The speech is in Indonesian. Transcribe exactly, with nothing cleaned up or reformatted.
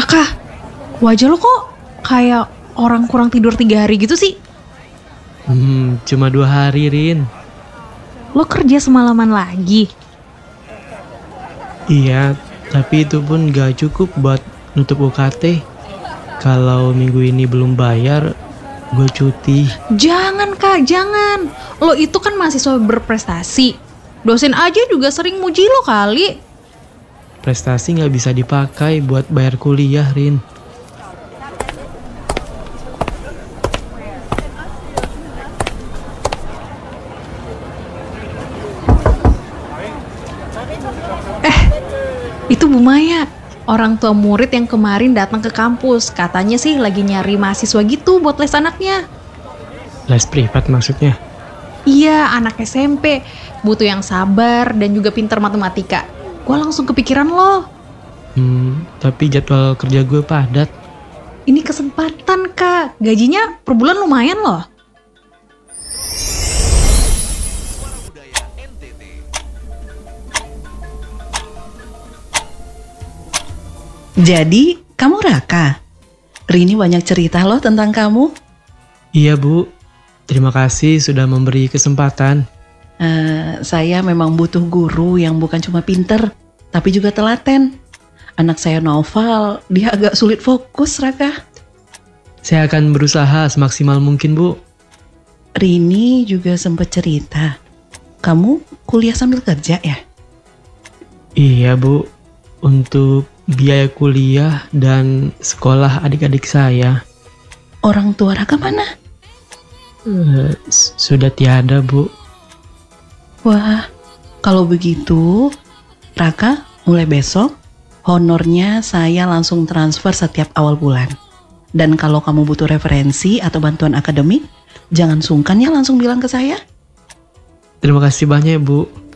Raka, wajah lo kok kayak orang kurang tidur tiga hari gitu sih? Hmm, cuma dua hari, Rin. Lo kerja semalaman lagi? Iya, tapi itu pun gak cukup buat nutup U K T. Kalau minggu ini belum bayar, gue cuti. Jangan kak, jangan. Lo itu kan mahasiswa berprestasi. Dosen aja juga sering muji lo kali. Prestasi gak bisa dipakai buat bayar kuliah, Rin. Itu Bu Maya, orang tua murid yang kemarin datang ke kampus. Katanya sih lagi nyari mahasiswa gitu buat les anaknya. Les privat maksudnya? Iya, anak S M P. Butuh yang sabar dan juga pintar matematika. Gue langsung kepikiran lo. Hmm, tapi jadwal kerja gue padat. Ini kesempatan kak. Gajinya per bulan lumayan loh. Jadi, kamu Raka? Rini banyak cerita loh tentang kamu. Iya, Bu. Terima kasih sudah memberi kesempatan. Uh, saya memang butuh guru yang bukan cuma pinter, tapi juga telaten. Anak saya Noval, dia agak sulit fokus, Raka. Saya akan berusaha semaksimal mungkin, Bu. Rini juga sempat cerita, kamu kuliah sambil kerja ya? Iya, Bu. Untuk biaya kuliah dan sekolah adik-adik saya. Orang tua Raka mana? Uh, sudah tiada, Bu. Wah, kalau begitu, Raka mulai besok honornya saya langsung transfer setiap awal bulan. Dan kalau kamu butuh referensi atau bantuan akademik, jangan sungkan ya langsung bilang ke saya. Terima kasih banyak, Bu.